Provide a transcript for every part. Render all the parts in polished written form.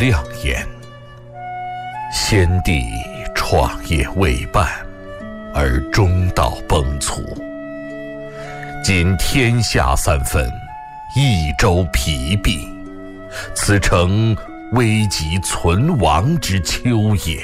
亮言。先帝创业未半，而中道崩殂。今天下三分，益州疲弊，此诚危急存亡之秋也。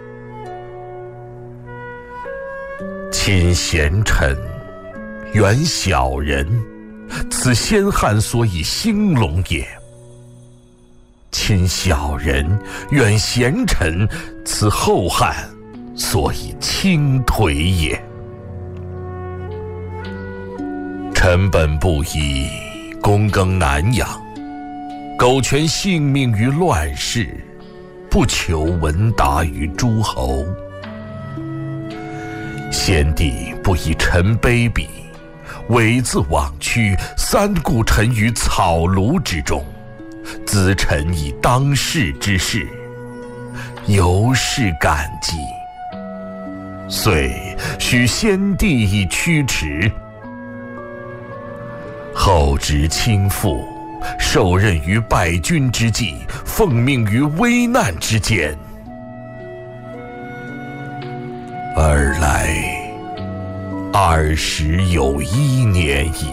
亲贤臣，远小人，此先汉所以兴隆也；亲小人，远贤臣，此后汉所以倾颓也。臣本不以躬耕南阳，苟全性命于乱世，不求闻达于诸侯。先帝不以臣卑鄙，猥自枉屈，三顾臣于草庐之中，咨臣以当世之事，由是感激。遂许先帝以驱驰。后值倾覆，受任于败军之际，奉命于危难之间。尔来20有1年矣。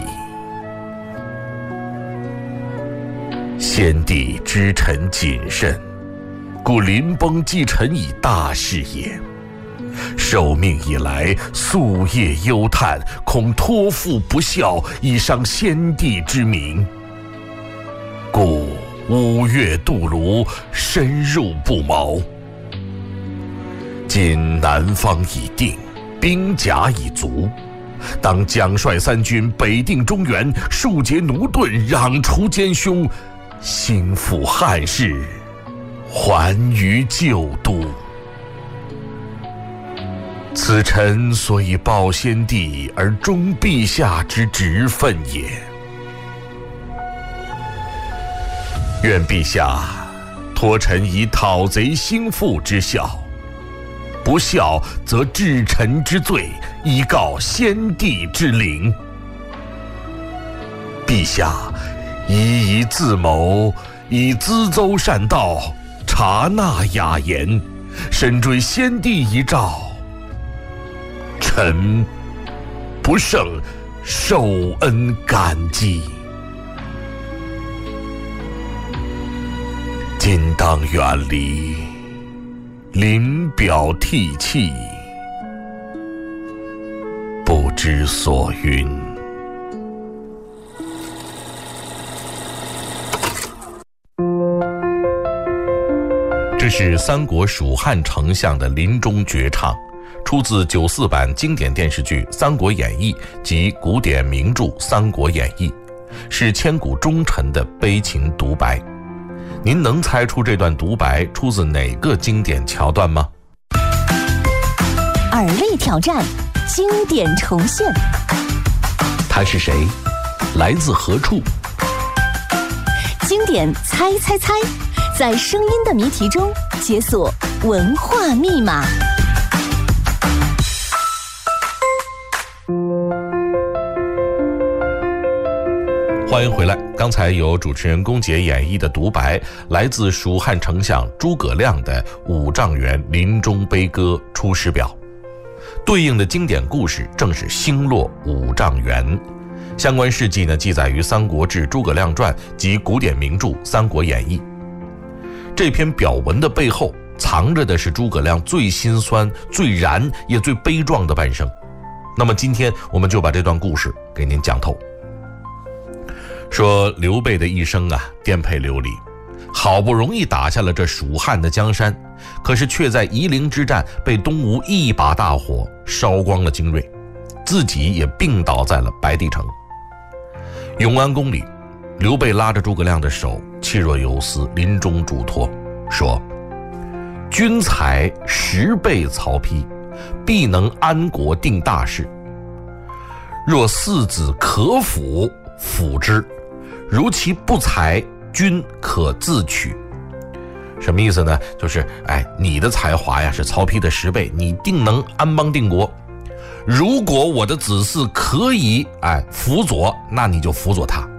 先帝知臣谨慎，故临崩寄臣以大事也。受命以来，夙夜忧叹，恐托付不效，以伤先帝之名。故5月渡泸，深入不毛。今南方已定，兵甲已足，当奖率三军，北定中原，庶竭奴钝，攘除奸凶，兴复汉室，还于旧都。此臣所以报先帝而忠陛下之职分也。愿陛下托臣以讨贼兴复之效，不效则治臣之罪，以告先帝之灵。陛下宜自谋，以咨奏善道，察纳雅言，深追先帝遗诏，臣不胜受恩感激。今当远离，临表涕泣，不知所云。这是三国蜀汉丞相的临终绝唱，出自94版经典电视剧《三国演义》及古典名著《三国演义》，是千古忠臣的悲情独白。您能猜出这段独白出自哪个经典桥段吗？ 耳力挑战，经典重现。 他是谁？来自何处？ 经典猜猜猜，在声音的谜题中解锁文化密码。 欢迎回来。刚才由主持人龚杰演绎的独白，来自蜀汉丞相诸葛亮的五丈原临终悲歌《出师表》，对应的经典故事正是星落五丈原。相关事迹呢，记载于《三国志·诸葛亮传》及古典名著《三国演义》。这篇表文的背后，藏着的是诸葛亮最心酸、最燃也最悲壮的半生。那么今天我们就把这段故事给您讲透。说刘备的一生颠沛流离，好不容易打下了这蜀汉的江山，可是却在夷陵之战被东吴一把大火烧光了精锐，自己也病倒在了白帝城。永安宫里，刘备拉着诸葛亮的手，气若游丝，临终嘱托说：君才10倍曹丕，必能安国定大事。若四子可辅，辅之；如其不才，君可自取。什么意思呢？就是你的才华呀是曹丕的10倍，你定能安邦定国。如果我的子嗣可以辅佐，那你就辅佐他；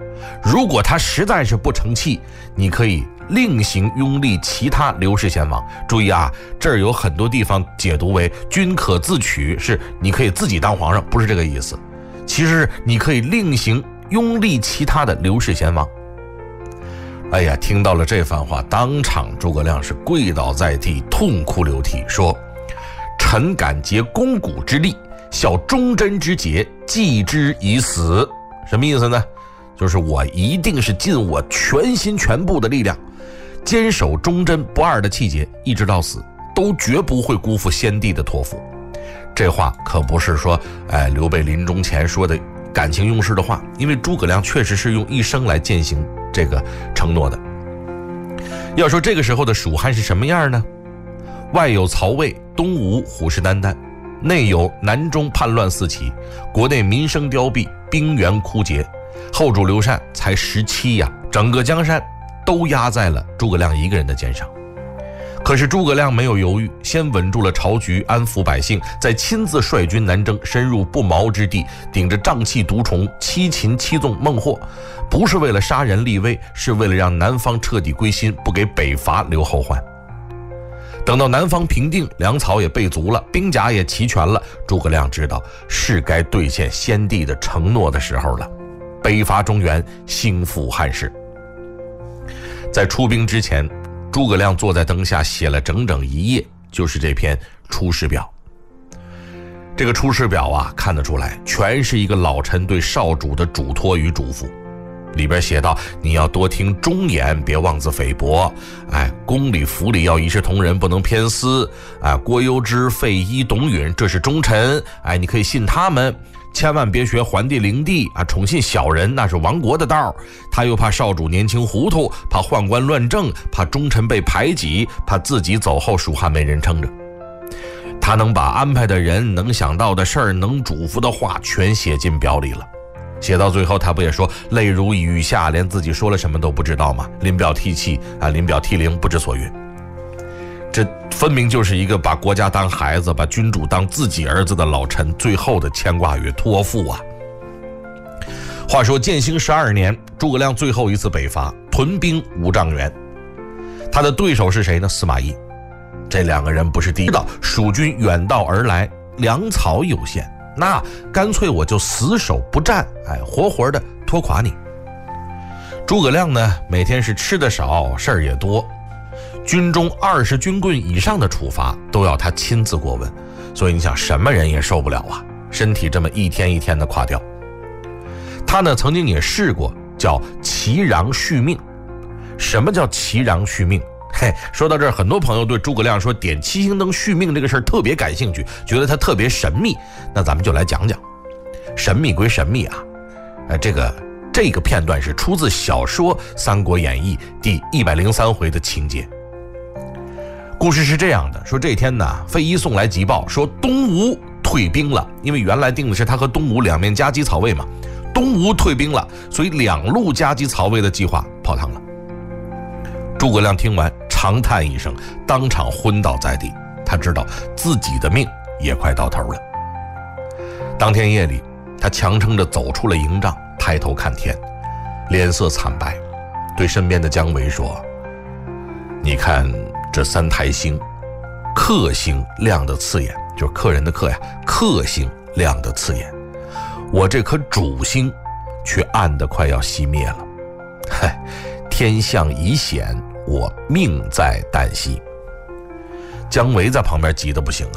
如果他实在是不成器，你可以另行拥立其他刘氏贤王。注意啊，这儿有很多地方解读为君可自取，是你可以自己当皇上，不是这个意思。其实你可以另行拥立其他的刘氏贤王。哎呀，听到了这番话，当场诸葛亮是跪倒在地，痛哭流涕，说：臣敢竭肱骨之力，效忠贞之节，继之以死。什么意思呢？就是我一定是尽我全心全部的力量，坚守忠贞不二的气节，一直到死，都绝不会辜负先帝的托付。这话可不是说刘备临终前说的感情用事的话，因为诸葛亮确实是用一生来践行这个承诺的。要说这个时候的蜀汉是什么样呢？外有曹魏，东吴虎视眈眈，内有南中叛乱四起，国内民生凋敝，兵源枯竭，后主刘禅才17呀，整个江山都压在了诸葛亮一个人的肩上。可是诸葛亮没有犹豫，先稳住了朝局，安抚百姓，再亲自率军南征，深入不毛之地，顶着瘴气毒虫，七擒七纵孟获，不是为了杀人立威，是为了让南方彻底归心，不给北伐留后患。等到南方平定，粮草也备足了，兵甲也齐全了，诸葛亮知道是该兑现先帝的承诺的时候了，北伐中原，兴复汉室。在出兵之前，诸葛亮坐在灯下写了整整1页，就是这篇出师表。这个出师表啊，看得出来全是一个老臣对少主的嘱托与嘱咐。里边写道，你要多听忠言，别妄自菲薄，宫里府里要一视同仁，不能偏私，郭攸之、费祎、董允，这是忠臣，你可以信他们，千万别学桓帝灵帝宠信小人，那是亡国的道。他又怕少主年轻糊涂，怕宦官乱政，怕忠臣被排挤，怕自己走后蜀汉没人撑着。他能把安排的人，能想到的事儿，能嘱咐的话全写进表里了。写到最后，他不也说泪如雨下，连自己说了什么都不知道吗？临表涕泣临表涕零，不知所云。这分明就是一个把国家当孩子，把君主当自己儿子的老臣最后的牵挂与托付啊。话说建兴12年，诸葛亮最后一次北伐，屯兵5丈原，他的对手是谁呢？司马懿。这2个人不是第一道，蜀军远道而来，粮草有限，那干脆我就死守不战，活活的拖垮你。诸葛亮呢，每天是吃的少，事儿也多，军中20军棍以上的处罚都要他亲自过问，所以你想什么人也受不了啊，身体这么一天一天的垮掉。他呢曾经也试过叫齐禳续命。什么叫齐禳续命？说到这儿，很多朋友对诸葛亮说点7星灯续命这个事儿特别感兴趣，觉得他特别神秘。那咱们就来讲讲，神秘归神秘啊，这个片段是出自小说《三国演义》第103回的情节。故事是这样的，说这天呢，费祎送来急报，说东吴退兵了，因为原来定的是他和东吴两面夹击曹魏嘛，东吴退兵了，所以2路夹击曹魏的计划泡汤了。诸葛亮听完长叹一声，当场昏倒在地，他知道自己的命也快到头了。当天夜里，他强撑着走出了营帐，抬头看天，脸色惨白，对身边的姜维说：你看这3台星，克星亮得刺眼，就是客人的客呀，克星亮得刺眼，我这颗主星却暗得快要熄灭了。天象已显，我命在旦夕。姜维在旁边急得不行